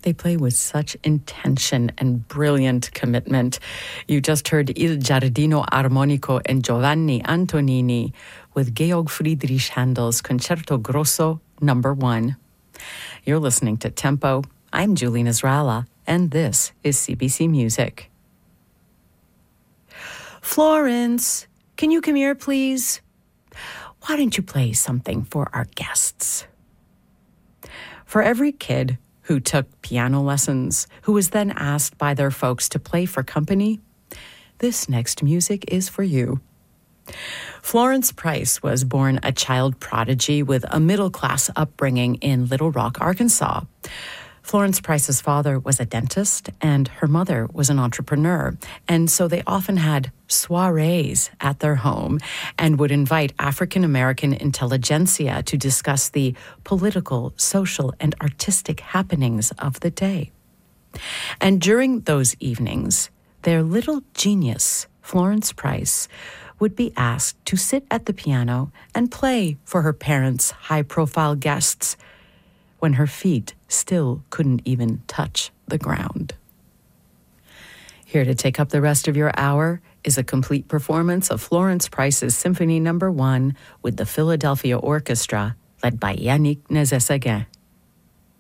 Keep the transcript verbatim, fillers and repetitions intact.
They play with such intention and brilliant commitment. You just heard Il Giardino Armonico and Giovanni Antonini with Georg Friedrich Handel's Concerto Grosso number one. You're listening to Tempo. I'm Julie Nasrallah, and this is C B C Music. Florence, can you come here, please? Why don't you play something for our guests? For every kid who took piano lessons, who was then asked by their folks to play for company, this next music is for you. Florence Price was born a child prodigy with a middle-class upbringing in Little Rock, Arkansas. Florence Price's father was a dentist and her mother was an entrepreneur, and so they often had soirees at their home and would invite African-American intelligentsia to discuss the political, social, and artistic happenings of the day. And during those evenings, their little genius, Florence Price, would be asked to sit at the piano and play for her parents' high-profile guests when her feet still couldn't even touch the ground. Here to take up the rest of your hour is a complete performance of Florence Price's Symphony Number One with the Philadelphia Orchestra, led by Yannick Nézet-Séguin.